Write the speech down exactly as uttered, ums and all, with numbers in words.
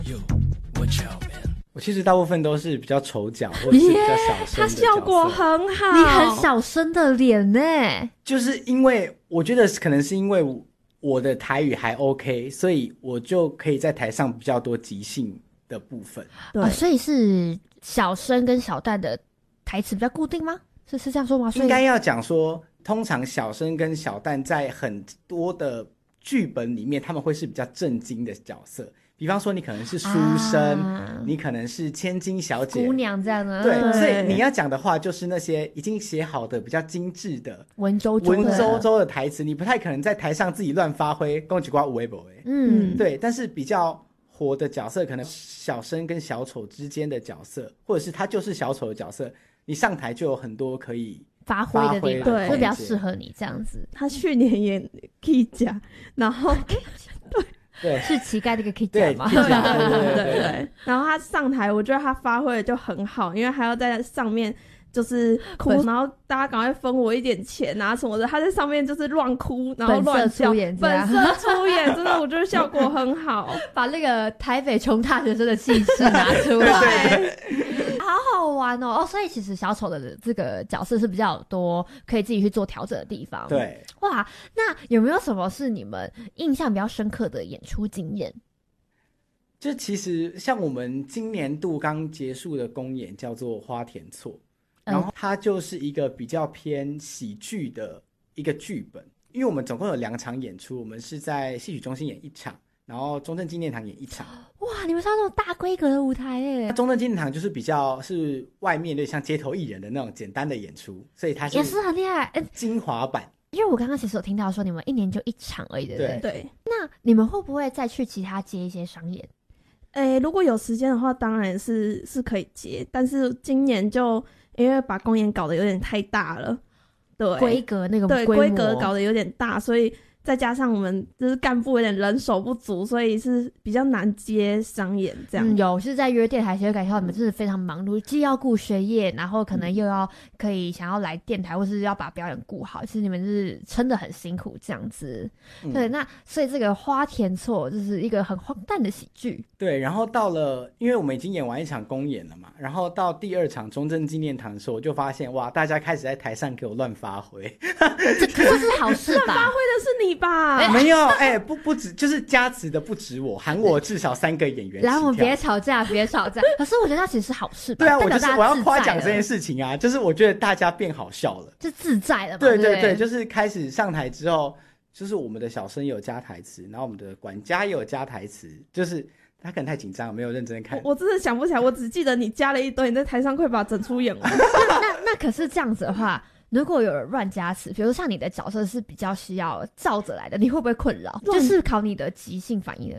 我其实大部分都是比较丑角或者是比较小声的角色， 他效果很好， 你很小声的脸呢。 就是因为我觉得可能是因为我的台语还 OK， 所以我就可以在台上比较多即兴的部分。 对、哦，所以是小生跟小旦的台词比较固定吗？是是这样说吗？ 应该要讲说，通常小生跟小旦在很多的剧本里面，他们会是比较正经的角色。比方说你可能是书生、啊、你可能是千金小姐姑娘这样的， 对，所以你要讲的话就是那些已经写好的比较精致的文绉绉文绉绉的台词，你不太可能在台上自己乱发挥公举瓜无为不为， 嗯， 对。但是比较活的角色，可能小生跟小丑之间的角色，或者是他就是小丑的角色，你上台就有很多可以发挥的地方，对，就比较适合你这样子。 他去年演 K 甲，然后对。 对， 是乞丐那个 K 甲吗？ 对对对对对。然后他上台，我觉得他发挥的就很好，因为还要在上面就是哭，然后大家赶快分我一点钱啊什么的。他在上面就是乱哭，然后乱叫，本色出演，真的我觉得效果很好， 把那个台北穷大学生的气势拿出来。对，好好玩哦！哦，所以其实小丑的这个角色是比较多可以自己去做调整的地方。 对， 哇，那有没有什么是你们印象比较深刻的演出经验？ 就其实像我们今年度刚结束的公演叫做《花田错》，然后它就是一个比较偏喜剧的一个剧本，因为我们总共有两场演出，我们是在戏曲中心演一场，然后中正纪念堂演一场。 哇，你们上那种大规格的舞台耶！ 中正纪念堂就是比较是外面有点像街头艺人的那种简单的演出，所以它是也是很厉害， 精华版。 因为我刚刚其实有听到说你们一年就一场而已，对不对？ 对。 那你们会不会再去其他接一些商演？ 诶，如果有时间的话，当然是是可以接，但是今年就因为把公演搞得有点太大了，对， 规格那个对规格搞得有点大，所以再加上我们就是干部有点人手不足，所以是比较难接商演这样。 嗯，有是在约电台，其实感觉到你们真的非常忙碌，既要顾学业，然后可能又要可以想要来电台，或是要把表演顾好，其实你们是撑得很辛苦这样子。嗯、对，那所以这个花田错就是一个很荒诞的喜剧。 对，然后到了，因为我们已经演完一场公演了嘛，然后到第二场中正纪念堂的时候，我就发现哇，大家开始在台上给我乱发挥， 这这是好事吧？ 乱发挥的是你吧？ 欸、没有，哎、欸，不不止，就是加持的不止我，喊我至少三个演员。 然后我们别吵架，别吵架。可是我觉得那其实是好事吧？ 对啊，我就是我要夸奖这件事情啊，就是我觉得大家变好笑了， 就自在了嘛。 对对 对, 对，就是开始上台之后，就是我们的小生有加台词，然后我们的管家也有加台词，就是他可能太紧张，没有认真看。 我, 我真的想不起来，我只记得你加了一堆，你在台上快把整出演完。 那那那可是这样子的话。如果有人乱加词，比如说像你的角色是比较需要照着来的，你会不会困扰？就是考你的即兴反应的